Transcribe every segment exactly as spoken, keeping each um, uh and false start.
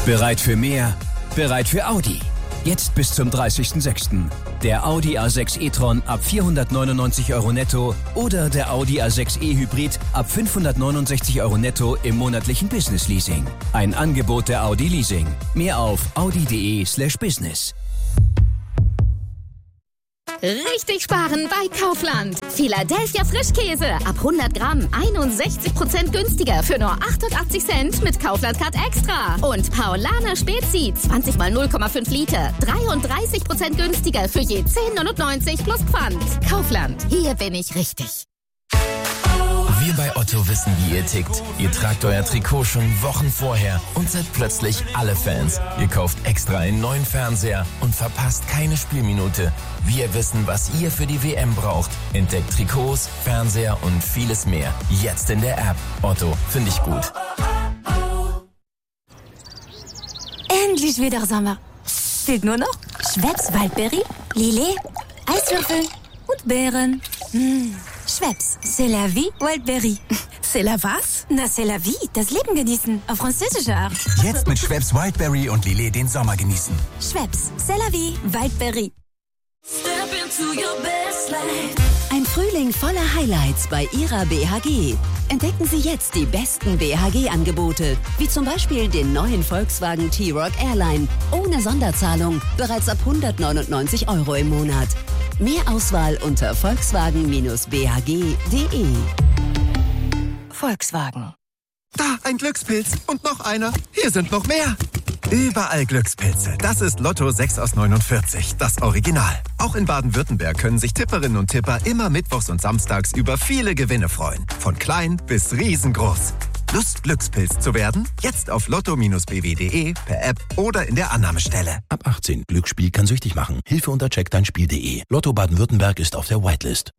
Bereit für mehr? Bereit für Audi. Jetzt bis zum dreißigsten sechsten Der Audi A sechs e-tron ab vierhundertneunundneunzig Euro netto oder der Audi A sechs e-Hybrid ab fünfhundertneunundsechzig Euro netto im monatlichen Business-Leasing. Ein Angebot der Audi Leasing. Mehr auf audi.de slash business. Richtig sparen bei Kaufland. Philadelphia Frischkäse ab hundert Gramm einundsechzig Prozent günstiger für nur achtundachtzig Cent mit Kaufland Card Extra. Und Paulaner Spezi zwanzig mal null Komma fünf Liter dreiunddreißig Prozent günstiger für je zehn neunundneunzig plus Pfand. Kaufland, hier bin ich richtig. Wir bei Otto wissen, wie ihr tickt. Ihr tragt euer Trikot schon Wochen vorher und seid plötzlich alle Fans. Ihr kauft extra einen neuen Fernseher und verpasst keine Spielminute. Wir wissen, was ihr für die W M braucht. Entdeckt Trikots, Fernseher und vieles mehr. Jetzt in der App. Otto, finde ich gut. Endlich wieder Sommer. Fehlt nur noch Schweppes Waldbeere, Lillet, Eiswürfel und Beeren. Mmh. Schweppes, c'est la vie, Wildberry. C'est la was? Na, c'est la vie, das Leben genießen, auf französische Art. Jetzt mit Schweppes Wildberry und Lillet den Sommer genießen. Schweppes, c'est la vie, Wildberry. Ein Frühling voller Highlights bei Ihrer B H G. Entdecken Sie jetzt die besten B H G-Angebote, wie zum Beispiel den neuen Volkswagen T-Roc Airline, ohne Sonderzahlung, bereits ab hundertneunundneunzig Euro im Monat. Mehr Auswahl unter volkswagen B H G punkt de. Volkswagen. Da, ein Glückspilz und noch einer. Hier sind noch mehr. Überall Glückspilze. Das ist Lotto sechs aus neunundvierzig, das Original. Auch in Baden-Württemberg können sich Tipperinnen und Tipper immer mittwochs und samstags über viele Gewinne freuen. Von klein bis riesengroß. Lust, Glückspilz zu werden? Jetzt auf lotto b w punkt de, per App oder in der Annahmestelle. Ab achtzehn. Glücksspiel kann süchtig machen. Hilfe unter check dein Spiel punkt de. Lotto Baden-Württemberg ist auf der Whitelist.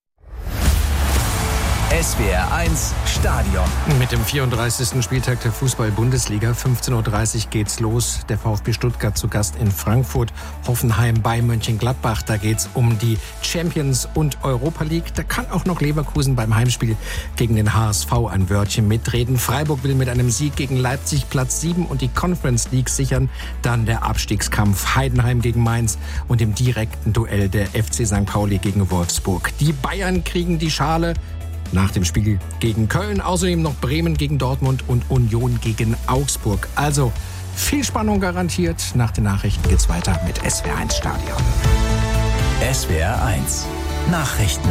S W R eins Stadion. Mit dem vierunddreißigsten Spieltag der Fußball-Bundesliga. fünfzehn Uhr dreißig geht's los. Der VfB Stuttgart zu Gast in Frankfurt. Hoffenheim bei Mönchengladbach. Da geht's um die Champions und Europa League. Da kann auch noch Leverkusen beim Heimspiel gegen den H S V ein Wörtchen mitreden. Freiburg will mit einem Sieg gegen Leipzig Platz sieben und die Conference League sichern. Dann der Abstiegskampf Heidenheim gegen Mainz und im direkten Duell der F C Sankt Pauli gegen Wolfsburg. Die Bayern kriegen die Schale nach dem Spiel gegen Köln, außerdem noch Bremen gegen Dortmund und Union gegen Augsburg. Also viel Spannung garantiert. Nach den Nachrichten geht's weiter mit S W R eins Stadion. S W R eins Nachrichten.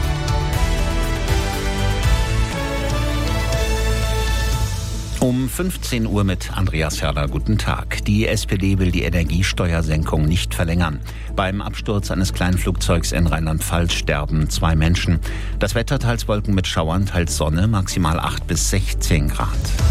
Um fünfzehn Uhr mit Andreas Herrler. Guten Tag. Die S P D will die Energiesteuersenkung nicht verlängern. Beim Absturz eines Kleinflugzeugs in Rheinland-Pfalz sterben zwei Menschen. Das Wetter teils Wolken mit Schauern, teils Sonne, maximal acht bis sechzehn Grad.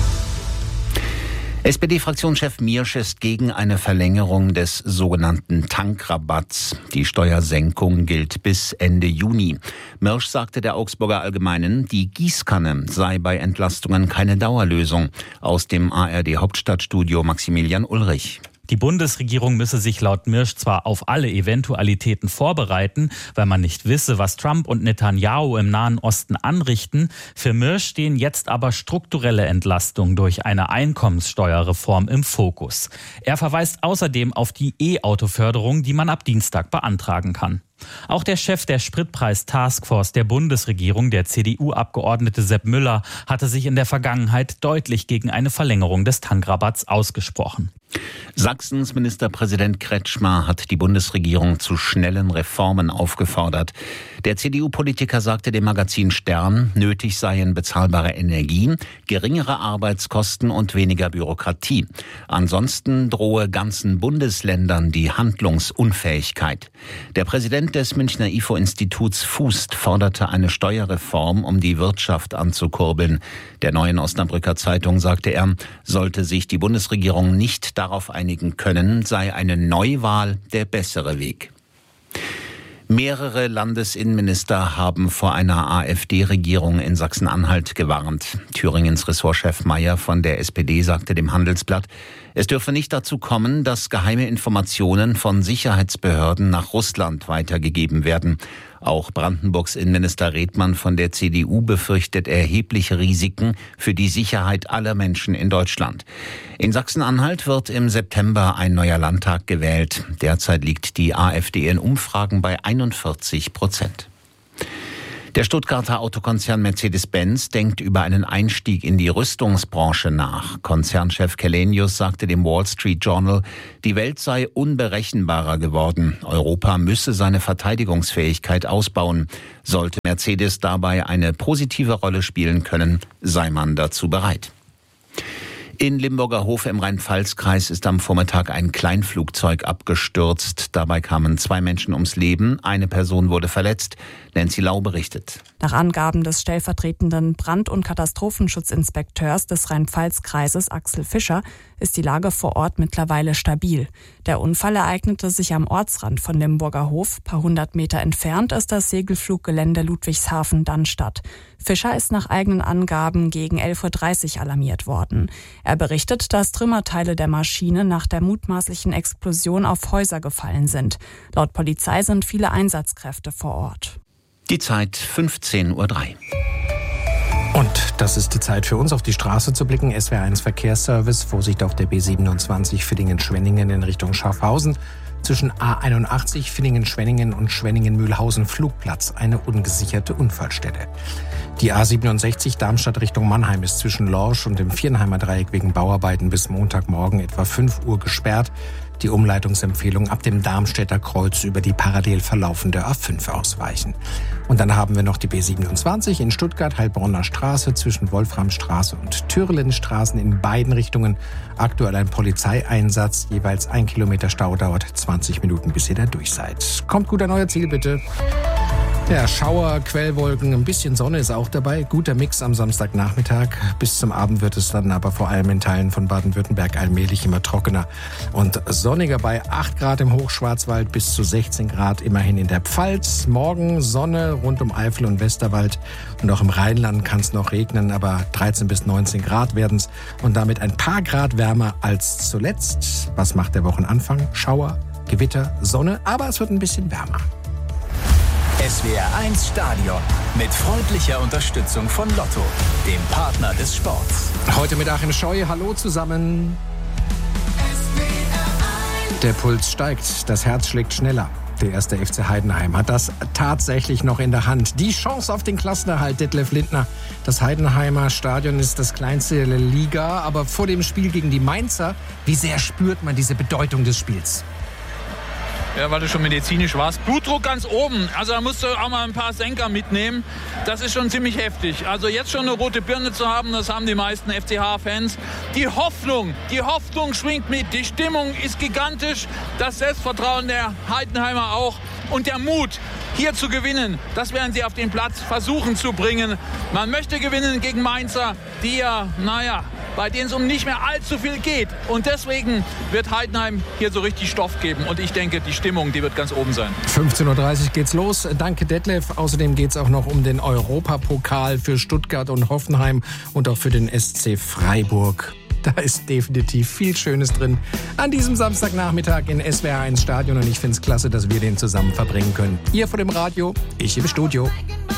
S P D-Fraktionschef Miersch ist gegen eine Verlängerung des sogenannten Tankrabatts. Die Steuersenkung gilt bis Ende Juni. Miersch sagte der Augsburger Allgemeinen, die Gießkanne sei bei Entlastungen keine Dauerlösung. Aus dem A R D-Hauptstadtstudio Maximilian Ulrich. Die Bundesregierung müsse sich laut Miersch zwar auf alle Eventualitäten vorbereiten, weil man nicht wisse, was Trump und Netanyahu im Nahen Osten anrichten. Für Miersch stehen jetzt aber strukturelle Entlastungen durch eine Einkommenssteuerreform im Fokus. Er verweist außerdem auf die E-Auto-Förderung, die man ab Dienstag beantragen kann. Auch der Chef der Spritpreis-Taskforce der Bundesregierung, der C D U-Abgeordnete Sepp Müller, hatte sich in der Vergangenheit deutlich gegen eine Verlängerung des Tankrabatts ausgesprochen. Sachsens Ministerpräsident Kretschmer hat die Bundesregierung zu schnellen Reformen aufgefordert. Der C D U-Politiker sagte dem Magazin Stern, nötig seien bezahlbare Energie, geringere Arbeitskosten und weniger Bürokratie. Ansonsten drohe ganzen Bundesländern die Handlungsunfähigkeit. Der Präsident des Münchner I F O-Instituts Fußt forderte eine Steuerreform, um die Wirtschaft anzukurbeln. Der Neuen Osnabrücker Zeitung sagte er, sollte sich die Bundesregierung nicht darauf einigen können, sei eine Neuwahl der bessere Weg. Mehrere Landesinnenminister haben vor einer AfD-Regierung in Sachsen-Anhalt gewarnt. Thüringens Ressortchef Mayer von der S P D sagte dem Handelsblatt, es dürfe nicht dazu kommen, dass geheime Informationen von Sicherheitsbehörden nach Russland weitergegeben werden. Auch Brandenburgs Innenminister Redmann von der C D U befürchtet erhebliche Risiken für die Sicherheit aller Menschen in Deutschland. In Sachsen-Anhalt wird im September ein neuer Landtag gewählt. Derzeit liegt die AfD in Umfragen bei einundvierzig Prozent. Der Stuttgarter Autokonzern Mercedes-Benz denkt über einen Einstieg in die Rüstungsbranche nach. Konzernchef Källenius sagte dem Wall Street Journal, die Welt sei unberechenbarer geworden. Europa müsse seine Verteidigungsfähigkeit ausbauen. Sollte Mercedes dabei eine positive Rolle spielen können, sei man dazu bereit. In Limburger Hof im Rhein-Pfalz-Kreis ist am Vormittag ein Kleinflugzeug abgestürzt. Dabei kamen zwei Menschen ums Leben, eine Person wurde verletzt. Nancy Lau berichtet. Nach Angaben des stellvertretenden Brand- und Katastrophenschutzinspekteurs des Rhein-Pfalz-Kreises Axel Fischer ist die Lage vor Ort mittlerweile stabil. Der Unfall ereignete sich am Ortsrand von Limburger Hof. Ein paar hundert Meter entfernt ist das Segelfluggelände Ludwigshafen-Dannstatt. Fischer ist nach eigenen Angaben gegen elf Uhr dreißig alarmiert worden. Er berichtet, dass Trümmerteile der Maschine nach der mutmaßlichen Explosion auf Häuser gefallen sind. Laut Polizei sind viele Einsatzkräfte vor Ort. Die Zeit fünfzehn Uhr drei. Und das ist die Zeit für uns, auf die Straße zu blicken. S W R eins Verkehrsservice, Vorsicht auf der B siebenundzwanzig Villingen-Schwenningen in Richtung Schaffhausen. Zwischen A einundachtzig Villingen-Schwenningen und Schwenningen-Mühlhausen-Flugplatz eine ungesicherte Unfallstelle. Die A siebenundsechzig Darmstadt Richtung Mannheim ist zwischen Lorsch und dem Viernheimer Dreieck wegen Bauarbeiten bis Montagmorgen etwa fünf Uhr gesperrt. Die Umleitungsempfehlung ab dem Darmstädter Kreuz über die parallel verlaufende A fünf ausweichen. Und dann haben wir noch die B siebenundzwanzig in Stuttgart, Heilbronner Straße zwischen Wolframstraße und Türlenstraßen in beiden Richtungen. Aktuell ein Polizeieinsatz, jeweils ein Kilometer Stau, dauert zwanzig Minuten, bis ihr da durch seid. Kommt gut an euer Ziel, bitte. Ja, Schauer, Quellwolken, ein bisschen Sonne ist auch dabei. Guter Mix am Samstagnachmittag. Bis zum Abend wird es dann aber vor allem in Teilen von Baden-Württemberg allmählich immer trockener und sonniger bei acht Grad im Hochschwarzwald bis zu sechzehn Grad immerhin in der Pfalz. Morgen Sonne rund um Eifel und Westerwald und auch im Rheinland kann es noch regnen, aber dreizehn bis neunzehn Grad werden es und damit ein paar Grad wärmer als zuletzt. Was macht der Wochenanfang? Schauer, Gewitter, Sonne, aber es wird ein bisschen wärmer. S W R eins Stadion mit freundlicher Unterstützung von Lotto, dem Partner des Sports. Heute mit Achim Scheu, hallo zusammen. Der Puls steigt, das Herz schlägt schneller. Der erste F C Heidenheim hat das tatsächlich noch in der Hand. Die Chance auf den Klassenerhalt, Detlef Lindner. Das Heidenheimer Stadion ist das kleinste der Liga, aber vor dem Spiel gegen die Mainzer, wie sehr spürt man diese Bedeutung des Spiels? Ja, weil du schon medizinisch warst. Blutdruck ganz oben. Also da musst du auch mal ein paar Senker mitnehmen. Das ist schon ziemlich heftig. Also jetzt schon eine rote Birne zu haben, das haben die meisten F C H-Fans. Die Hoffnung, die Hoffnung schwingt mit. Die Stimmung ist gigantisch. Das Selbstvertrauen der Heidenheimer auch. Und der Mut, hier zu gewinnen, das werden sie auf den Platz versuchen zu bringen. Man möchte gewinnen gegen Mainzer, die ja, naja, bei denen es um nicht mehr allzu viel geht. Und deswegen wird Heidenheim hier so richtig Stoff geben. Und ich denke, die Stimmung, die wird ganz oben sein. fünfzehn Uhr dreißig geht's los. Danke, Detlef. Außerdem geht's auch noch um den Europapokal für Stuttgart und Hoffenheim und auch für den S C Freiburg. Da ist definitiv viel Schönes drin an diesem Samstagnachmittag in S W R eins Stadion. Und ich finde es klasse, dass wir den zusammen verbringen können. Ihr vor dem Radio, ich im Studio.